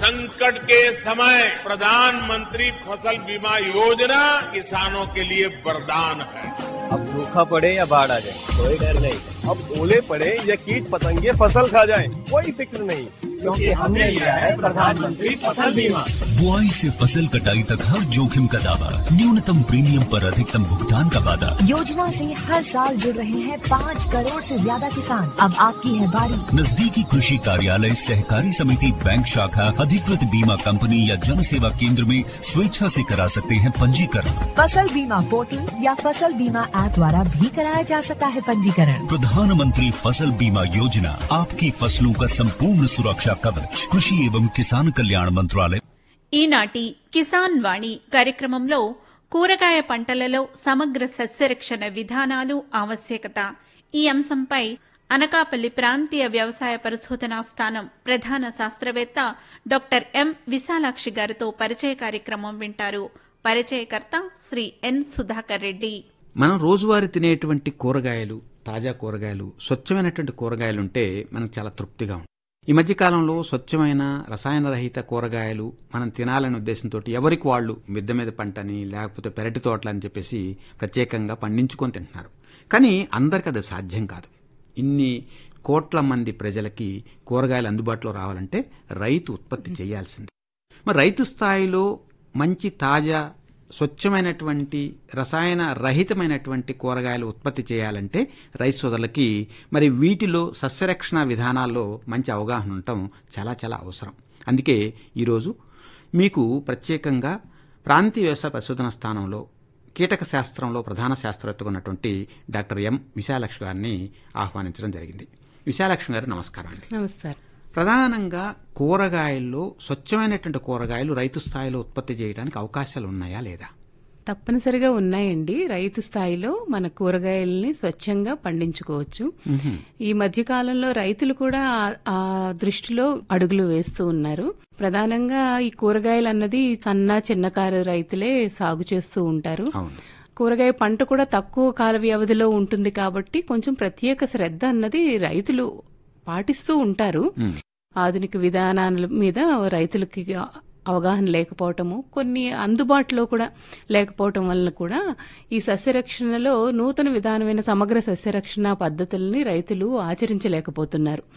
संकट के समय प्रधानमंत्री फसल बीमा योजना किसानों के लिए वरदान है। अब सूखा पड़े या बाढ़ आ जाए कोई डर नहीं। अब ओले पड़े या कीट पतंगे फसल खा जाए कोई फिक्र नहीं, क्योंकि हमने लिया है प्रधानमंत्री फसल बीमा। बुआई से फसल कटाई तक हर जोखिम का दावा, न्यूनतम प्रीमियम पर अधिकतम भुगतान का वादा। योजना से हर साल जुड़ रहे हैं 5 करोड़ से ज्यादा किसान। अब आपकी है बारी। नजदीकी कृषि कार्यालय, सहकारी समिति, बैंक शाखा, अधिकृत बीमा कंपनी या जन सेवा केंद्र में स्वेच्छा से करा सकते हैं पंजीकरण। फसल बीमा पोर्टल या फसल बीमा ऐप द्वारा भी कराया जा सकता है पंजीकरण। प्रधानमंत्री फसल बीमा योजना, आपकी फसलों का संपूर्ण सुरक्षा कवच, कृषि एवं किसान कल्याण मंत्रालय। ఈనాటి కిసాన్ వాణి కార్యక్రమంలో కూరగాయ పంటలలో సమగ్ర సస్యరక్షణ విధానాలు ఆవశ్యకత ఈ అంశంపై అనకాపల్లి ప్రాంతీయ వ్యవసాయ పరిశోధనా స్థానం ప్రధాన శాస్త్రవేత్త డాక్టర్ ఎం విశాలాక్షి గారితో పరిచయ కార్యక్రమం వింటారు. పరిచయకర్త శ్రీ ఎన్ సుధాకర్ రెడ్డి. మనం రోజువారీ తినేటువంటి కూరగాయలు, తాజా కూరగాయలు, స్వచ్ఛమైనటువంటి కూరగాయలుంటే మనకు చాలా తృప్తిగా ఉంటుంది. ఈ మధ్యకాలంలో స్వచ్ఛమైన రసాయన రహిత కూరగాయలు మనం తినాలనే ఉద్దేశంతో ఎవరికి వాళ్ళు మిద్దె మీద పంటని లేకపోతే పెరటి తోటలని చెప్పేసి ప్రత్యేకంగా పండించుకొని తింటున్నారు. కానీ అందరికీ అది సాధ్యం కాదు. ఇన్ని కోట్ల మంది ప్రజలకి కూరగాయలు అందుబాటులో రావాలంటే రైతు ఉత్పత్తి చేయాల్సింది. మరి రైతు స్థాయిలో మంచి తాజా స్వచ్ఛమైనటువంటి రసాయన రహితమైనటువంటి కూరగాయలు ఉత్పత్తి చేయాలంటే రైతు సోదరులకి మరి వీటిలో సస్యరక్షణ విధానాల్లో మంచి అవగాహన ఉండటం చాలా చాలా అవసరం. అందుకే ఈరోజు మీకు ప్రత్యేకంగా ప్రాంతీయ వ్యవసాయ పరిశోధన స్థానంలో కీటక శాస్త్రంలో ప్రధాన శాస్త్రవేత్తగా ఉన్నటువంటి డాక్టర్ ఎం విశాలాక్షి గారిని ఆహ్వానించడం జరిగింది. విశాలాక్షి గారు నమస్కారం అండి. నమస్కారం. ప్రధానంగా కూరగాయల్లో స్వచ్ఛమైనటువంటి కూరగాయలు రైతు స్థాయిలో ఉత్పత్తి చేయడానికి అవకాశాలు ఉన్నాయా లేదా? తప్పనిసరిగా ఉన్నాయండి. రైతు స్థాయిలో మన కూరగాయల్ని స్వచ్ఛంగా పండించుకోవచ్చు. ఈ మధ్య కాలంలో రైతులు కూడా ఆ దృష్టిలో అడుగులు వేస్తూ ఉన్నారు. ప్రధానంగా ఈ కూరగాయలు అన్నది సన్న చిన్నకారు రైతులే సాగు చేస్తూ ఉంటారు. కూరగాయ పంట కూడా తక్కువ కాల వ్యవధిలో ఉంటుంది కాబట్టి కొంచెం ప్రత్యేక శ్రద్ధ అన్నది రైతులు పాటిస్తూ ఉంటారు. ఆధునిక విధానాల మీద రైతులకి అవగాహన లేకపోవటము, కొన్ని అందుబాటులో కూడా లేకపోవటం వల్ల కూడా ఈ సస్యరక్షణలో నూతన విధానమైన సమగ్ర సస్యరక్షణ పద్ధతుల్ని రైతులు ఆచరించలేకపోతున్నారు.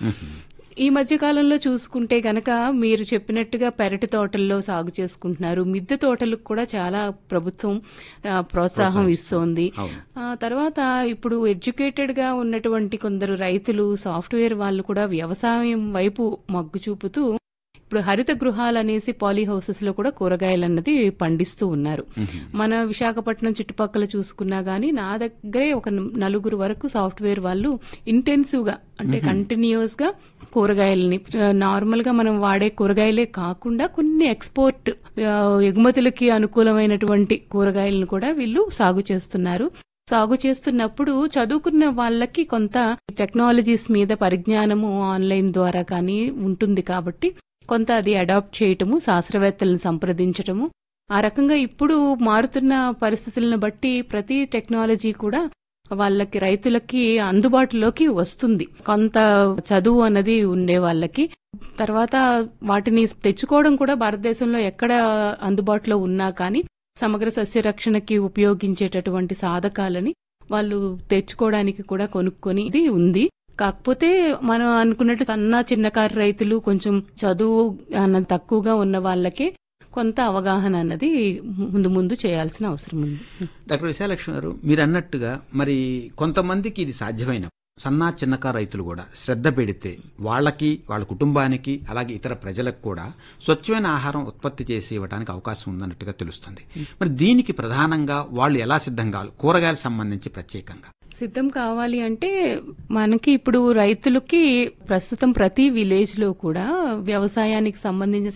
ఈ మధ్య కాలంలో చూసుకుంటే గనక మీరు చెప్పినట్టుగా పెరటి తోటల్లో సాగు చేసుకుంటున్నారు. మిద్దె తోటలకు కూడా చాలా ప్రభుత్వం ప్రోత్సాహం ఇస్తోంది. తర్వాత ఇప్పుడు ఎడ్యుకేటెడ్ గా ఉన్నటువంటి కొందరు రైతులు, సాఫ్ట్వేర్ వాళ్ళు కూడా వ్యవసాయం వైపు మొగ్గు చూపుతూ ఇప్పుడు హరిత గృహాలు అనేసి పాలీ హౌసెస్ లో కూడా కూరగాయలు అన్నది పండిస్తూ ఉన్నారు. మన విశాఖపట్నం చుట్టుపక్కల చూసుకున్నా గానీ నా దగ్గరే ఒక 4 వరకు సాఫ్ట్వేర్ వాళ్ళు ఇంటెన్సివ్ గా అంటే కంటిన్యూస్ గా కూరగాయలని, నార్మల్ గా మనం వాడే కూరగాయలే కాకుండా కొన్ని ఎక్స్పోర్ట్ ఎగుమతులకి అనుకూలమైనటువంటి కూరగాయలను కూడా వీళ్ళు సాగు చేస్తున్నారు. సాగు చేస్తున్నప్పుడు చదువుకున్న వాళ్ళకి కొంత టెక్నాలజీస్ మీద పరిజ్ఞానము ఆన్లైన్ ద్వారా కానీ ఉంటుంది కాబట్టి కొంత అది అడాప్ట్ చేయటము, శాస్త్రవేత్తలను సంప్రదించటము, ఆ రకంగా ఇప్పుడు మారుతున్న పరిస్థితులను బట్టి ప్రతి టెక్నాలజీ కూడా వాళ్ళకి రైతులకి అందుబాటులోకి వస్తుంది. కొంత చదువు అన్నది ఉండే వాళ్ళకి తర్వాత వాటిని తెచ్చుకోవడం కూడా భారతదేశంలో ఎక్కడ అందుబాటులో ఉన్నా కానీ సమగ్ర సస్యరక్షణకి ఉపయోగించేటటువంటి సాధకాలని వాళ్ళు తెచ్చుకోవడానికి కూడా కొనుక్కొని ఇది ఉంది. కాకపోతే మనం అనుకున్నట్టు సన్న చిన్నకారు రైతులు, కొంచెం చదువు అన్నది తక్కువగా ఉన్న వాళ్ళకే కొంత అవగాహన అన్నది ముందు చేయాల్సిన అవసరం ఉంది. డాక్టర్ విశాలక్ష్మి గారు, మీరు అన్నట్టుగా మరి కొంతమందికి ఇది సాధ్యమైన సన్న చిన్నకారు రైతులు కూడా శ్రద్ధ పెడితే వాళ్ళకి, వాళ్ళ కుటుంబానికి, అలాగే ఇతర ప్రజలకు కూడా స్వచ్ఛమైన ఆహారం ఉత్పత్తి చేసి ఇవ్వడానికి అవకాశం ఉందన్నట్టుగా తెలుస్తుంది. మరి దీనికి ప్రధానంగా వాళ్ళు ఎలా సిద్ధం కావాలి, కూరగాయలకు సంబంధించి ప్రత్యేకంగా సిద్ధం కావాలి అంటే మనకి ఇప్పుడు రైతులకి ప్రస్తుతం ప్రతి విలేజ్ లో కూడా వ్యవసాయానికి సంబంధించిన